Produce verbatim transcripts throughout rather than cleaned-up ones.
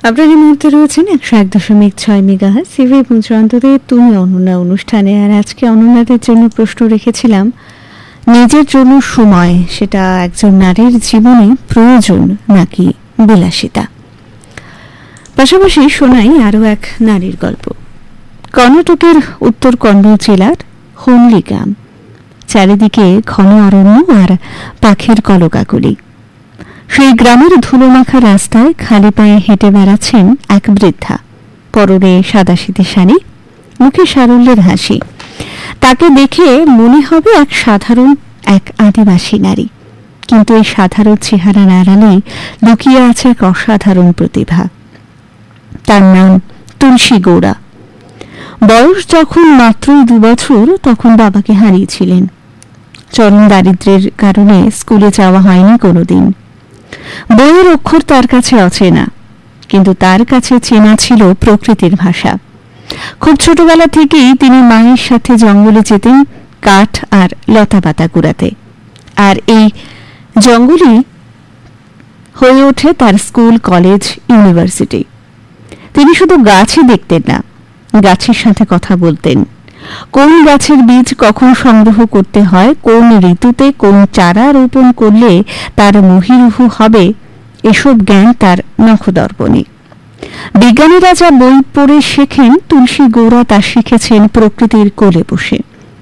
আপনার এই মুহূর্তে রয়েছেন একশো এক দশমিক ছয় মেগাহার্টজ সিভি এবং চূড়ান্ততে তুমি অনন্যা অনুষ্ঠানে। আর আজকে অনন্যাদের জন্য প্রশ্ন রেখেছিলাম, নিজের জন্য সময় সেটা একজন নারীর জীবনে প্রয়োজন নাকি বিলাসিতা। পাশাপাশি শোনাই আরও এক নারীর গল্প। কর্ণাটকের উত্তর কন্নড় জেলার হুনলি গ্রাম, চারিদিকে ঘন অরণ্য আর পাখির কলকাকলি। সেই গ্রামের ধুলোমাখা রাস্তায় খালি পায়ে হেঁটে বেড়াচ্ছেন এক বৃদ্ধা, পরনে সাদাসিধে শাড়ি, মুখে সারল্যের হাসি। তাকে দেখে মনে হবে এক সাধারণ এক আদিবাসী নারী, কিন্তু এই সাধারণ চেহারার আড়ালে লুকিয়ে আছে এক অসাধারণ প্রতিভা। তার নাম তুলসী গৌড়া। বয়স যখন মাত্রই দু বছর, তখন বাবাকে হারিয়েছিলেন। চরম দারিদ্র্যের কারণে স্কুলে যাওয়া হয়নি কোনোদিন। বইয়ের অক্ষর তার কাছে অচেনা, কিন্তু তার কাছে চেনা ছিল প্রকৃতির ভাষা। খুব ছোটবেলা থেকেই তিনি মায়ের সাথে জঙ্গলে যেতেন কাঠ আর লতাপাতা কুড়াতে, আর এই জঙ্গলই হয়ে ওঠে তার স্কুল, কলেজ, ইউনিভার্সিটি। তিনি শুধু গাছই দেখতেন না, গাছের সাথে কথা বলতেন। কোন গাছের বীজ কখন সংগ্রহ করতে হয়, কোন ঋতুতে কোন চারা রোপণ করলে তার মহিরুহু হবে, এসব জ্ঞান তার নখদর্পণে। বিজ্ঞানীরা যা বই পড়ে শেখেন, তুলসী গৌড়া তা শিখেছেন প্রকৃতির কোলে বসে।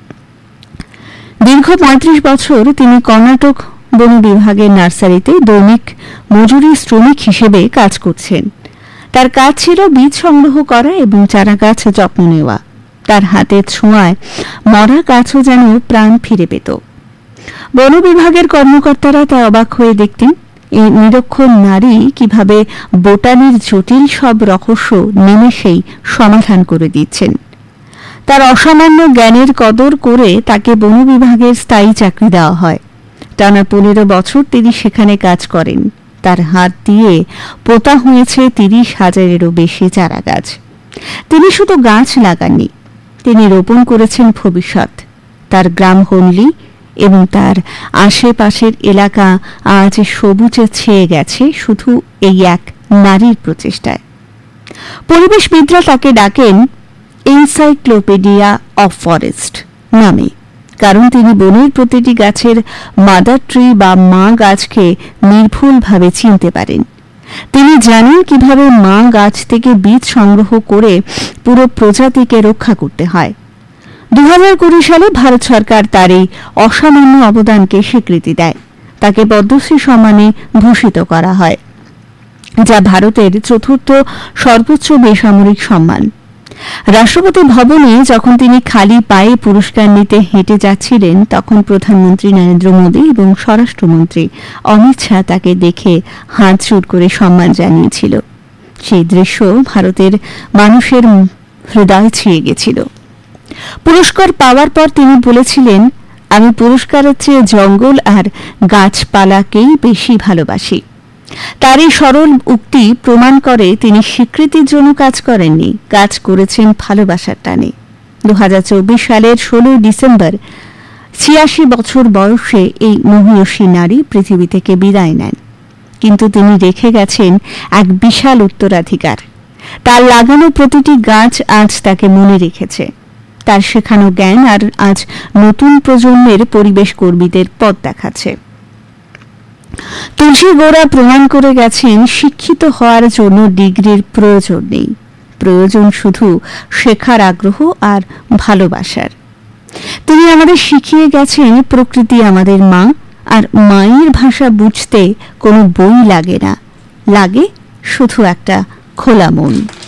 দীর্ঘ পঁয়ত্রিশ বছর তিনি কর্ণাটক বন বিভাগের নার্সারিতে দৈনিক মজুরি শ্রমিক হিসেবে কাজ করছেন। তার কাজ ছিল বীজ সংগ্রহ করা এবং চারা গাছ যত্ন নেওয়া। তার হাতের ছোঁয়ায় মরা গাছও যেন প্রাণ ফিরে পেত। বন বিভাগের কর্মকর্তারা তা অবাক হয়ে দেখতেন, এই নিরক্ষর নারী কিভাবে বোটানির জটিল সব রহস্য নিমেষেই সমাধান করে দিচ্ছেন। তার অসামান্য জ্ঞানের কদর করে তাকে বন বিভাগের স্থায়ী চাকরি দেওয়া হয়। টানা পনেরো বছর তিনি সেখানে কাজ করেন। তার হাত দিয়ে পোতা হয়েছে তিরিশ হাজারেরও বেশি চারা গাছ। তিনি শুধু গাছ লাগাননি, তিনি রোপণ করেছেন ভবিষ্যৎ। তার গ্রাম হুনলি এবং তার আশেপাশের এলাকা আজ সবুজে ছেয়ে গেছে শুধু এই এক নারীর প্রচেষ্টায়। পরিবেশবিদরা তাকে ডাকেন এনসাইক্লোপিডিয়া অফ ফরেস্ট নামে, কারণ তিনি বনের প্রতিটি গাছের মাদার ট্রি বা মা গাছকে নির্ভুলভাবে চিনতে পারেন। তিনি জানেন কিভাবে মা গাছ থেকে বীজ সংগ্রহ করে পুরো প্রজাতিকে রক্ষা করতে হয়। দু হাজার কুড়ি সালে ভারত সরকার তার এই অসামান্য অবদানকে স্বীকৃতি দেয়। তাকে পদ্মশ্রী সম্মানে ভূষিত করা হয়, যা ভারতের চতুর্থ সর্বোচ্চ বেসামরিক সম্মান। রাষ্ট্রপতি ভবনে যখন তিনি খালি পায়ে পুরস্কার নিতে হেঁটে যাচ্ছিলেন, তখন প্রধানমন্ত্রী নরেন্দ্র মোদী এবং স্বরাষ্ট্রমন্ত্রী অমিত শাহ তাকে দেখে হাত জোড় করে সম্মান জানিয়েছিল। সেই দৃশ্য ভারতের মানুষের হৃদয় ছুঁয়ে গেছিল। পুরস্কার পাওয়ার পর তিনি বলেছিলেন, আমি পুরস্কারের চেয়ে জঙ্গল আর গাছপালাকেই বেশি ভালোবাসি। তার এই সরল উক্তি প্রমাণ করে তিনি স্বীকৃতির জন্য কাজ করেননি, কাজ করেছেন ভালোবাসার টানে। দু হাজার চব্বিশ সালের ষোলোই ডিসেম্বর ছিয়াশি বছর বয়সে এই মহিয়সী নারী পৃথিবী থেকে বিদায় নেন, কিন্তু তিনি রেখে গেছেন এক বিশাল উত্তরাধিকার। তার লাগানো প্রতিটি গাছ আজ তাকে মনে রেখেছে। তার শেখানো জ্ঞান আর আজ নতুন প্রজন্মের পরিবেশ কর্মীদের পথ দেখাচ্ছে। তুলসী গৌড়া প্রমাণ করে গেছেন, শিক্ষিত হওয়ার জন্য ডিগ্রির প্রয়োজন নেই, প্রয়োজন শুধু শেখার আগ্রহ আর ভালোবাসার। তিনি আমাদের শিখিয়ে গেছেন, প্রকৃতি আমাদের মা, আর মায়ের ভাষা বুঝতে কোনো বই লাগে না, লাগে শুধু একটা খোলা মন।